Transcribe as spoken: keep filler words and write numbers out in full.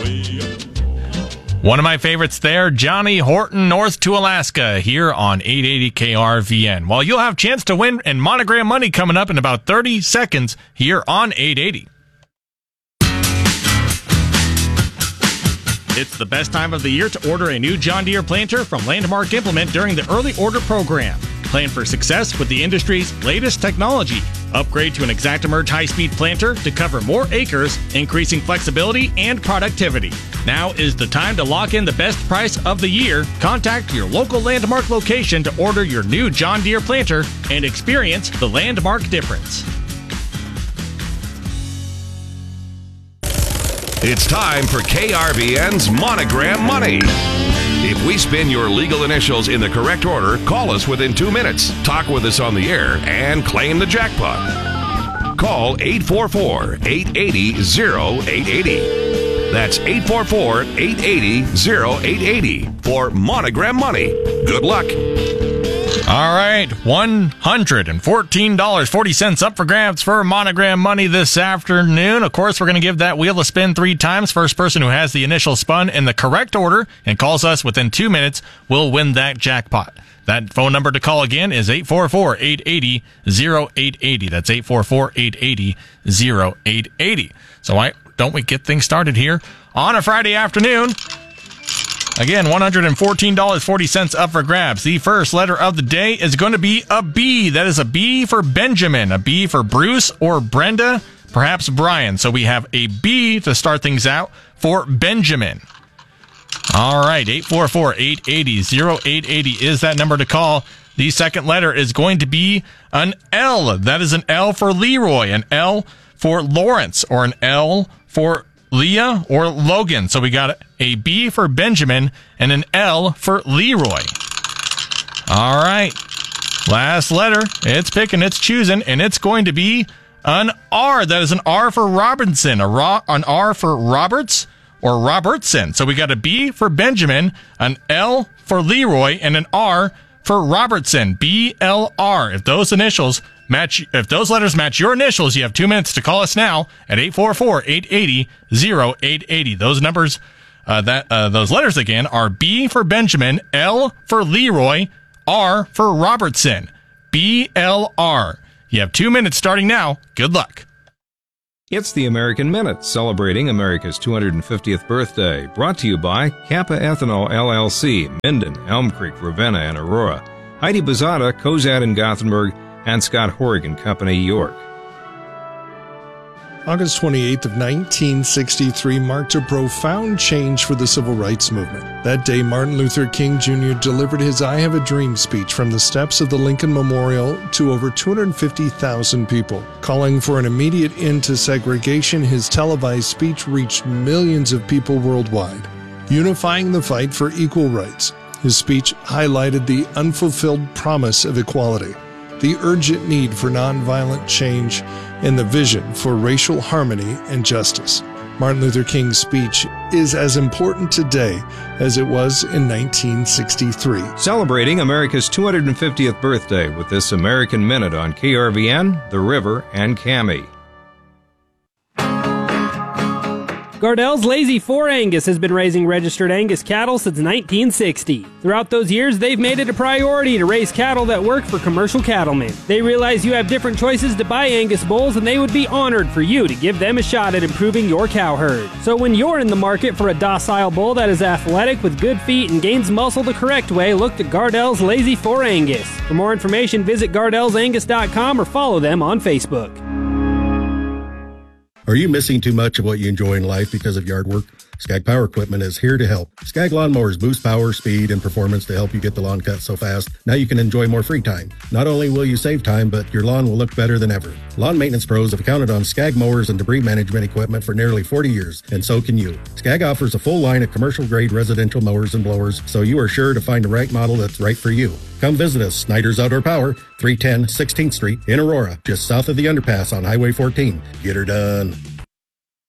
One of my favorites there, Johnny Horton, North to Alaska, here on eight eighty K R V N. Well, you'll have a chance to win and Monogram money coming up in about thirty seconds here on eight eighty. It's the best time of the year to order a new John Deere planter from Landmark Implement during the early order program. Plan for success with the industry's latest technology. Upgrade to an ExactEmerge high-speed planter to cover more acres, increasing flexibility and productivity. Now is the time to lock in the best price of the year. Contact your local Landmark location to order your new John Deere planter and experience the Landmark difference. It's time for K R V N's Monogram Money. If we spin your legal initials in the correct order, call us within two minutes, talk with us on the air, and claim the jackpot. Call eight four four, eight eight zero, oh eight eight oh. That's eight four four, eight eight zero, oh eight eight oh for Monogram Money. Good luck. All right, one hundred fourteen dollars and forty cents up for grabs for Monogram Money this afternoon. Of course, we're going to give that wheel a spin three times. First person who has the initial spun in the correct order and calls us within two minutes will win that jackpot. That phone number to call again is eight four four, eight eight zero, oh eight eight oh. That's eight four four, eight eight zero, oh eight eight oh. So why don't we get things started here on a Friday afternoon? Again, one hundred fourteen dollars and forty cents up for grabs. The first letter of the day is going to be a B. That is a B for Benjamin, a B for Bruce or Brenda, perhaps Brian. So we have a B to start things out for Benjamin. All right, eight four four, eight eight zero, oh eight eight oh is that number to call. The second letter is going to be an L. That is an L for Leroy, an L for Lawrence, or an L for Leah or Logan. So we got a B for Benjamin and an L for Leroy. All right. Last letter. It's picking, it's choosing, and it's going to be an R. That is an R for Robinson, a ro- an R for Roberts or Robertson. So we got a B for Benjamin, an L for Leroy, and an R for Robertson. B L R. If those initials match, if those letters match your initials, you have two minutes to call us now at eight four four, eight eight zero, oh eight eight oh. Those numbers, uh, that uh, those letters again are B for Benjamin, L for Leroy, R for Robertson. B L R. You have two minutes starting now. Good luck. It's the American Minute, celebrating America's two hundred fiftieth birthday. Brought to you by Kappa Ethanol L L C, Minden, Elm Creek, Ravenna, and Aurora. Heidi Bazada, Cozad in Gothenburg, and Scott Horrigan Company, York. August twenty-eighth of nineteen sixty-three marked a profound change for the civil rights movement. That day, Martin Luther King Junior delivered his I Have a Dream speech from the steps of the Lincoln Memorial to over two hundred fifty thousand people. Calling for an immediate end to segregation, his televised speech reached millions of people worldwide, unifying the fight for equal rights. His speech highlighted the unfulfilled promise of equality, the urgent need for nonviolent change, and the vision for racial harmony and justice. Martin Luther King's speech is as important today as it was in nineteen sixty-three. Celebrating America's two hundred fiftieth birthday with this American Minute on K R V N, The River, and Cami. Gardell's Lazy four Angus has been raising registered Angus cattle since nineteen sixty. Throughout those years, they've made it a priority to raise cattle that work for commercial cattlemen. They realize you have different choices to buy Angus bulls, and they would be honored for you to give them a shot at improving your cow herd. So when you're in the market for a docile bull that is athletic with good feet and gains muscle the correct way, look to Gardell's Lazy four Angus. For more information, visit gardells angus dot com or follow them on Facebook. Are you missing too much of what you enjoy in life because of yard work? Skag Power Equipment is here to help. Skag Lawnmowers boost power, speed, and performance to help you get the lawn cut so fast, now you can enjoy more free time. Not only will you save time, but your lawn will look better than ever. Lawn maintenance pros have counted on Skag mowers and debris management equipment for nearly forty years, and so can you. Skag offers a full line of commercial-grade residential mowers and blowers, so you are sure to find the right model that's right for you. Come visit us, Snyder's Outdoor Power, three ten sixteenth Street in Aurora, just south of the underpass on Highway fourteen. Get her done.